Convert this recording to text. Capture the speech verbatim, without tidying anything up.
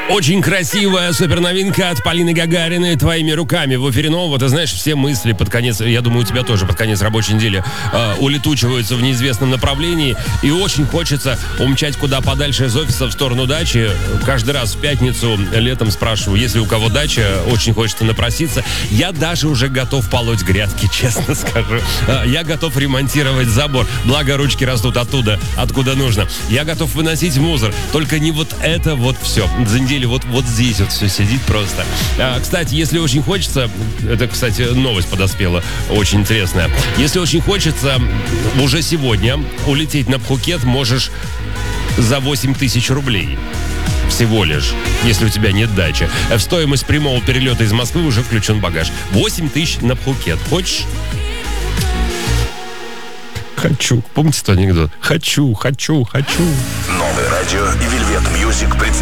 Очень красивая суперновинка от Полины Гагариной «Твоими руками». В эфире нового, ты знаешь, все мысли под конец, я думаю, у тебя тоже под конец рабочей недели э, улетучиваются в неизвестном направлении. И очень хочется умчать куда подальше из офиса в сторону дачи. Каждый раз в пятницу летом спрашиваю, если у кого дача, очень хочется напроситься. Я даже уже готов полоть грядки, честно скажу. Э, я готов ремонтировать забор. Благо, ручки растут оттуда, откуда нужно. Я готов выносить мусор. Только не вот это вот все. За неделю вот, вот здесь вот все сидит просто. А, кстати, если очень хочется, это, кстати, новость подоспела, очень интересная. Если очень хочется уже сегодня улететь на Пхукет, можешь за восемь тысяч рублей. Всего лишь, если у тебя нет дачи. В стоимость прямого перелета из Москвы уже включен багаж. восемь тысяч на Пхукет. Хочешь? Хочу. Помните тот анекдот? Хочу, хочу, хочу. Новое радио и Velvet Music представляют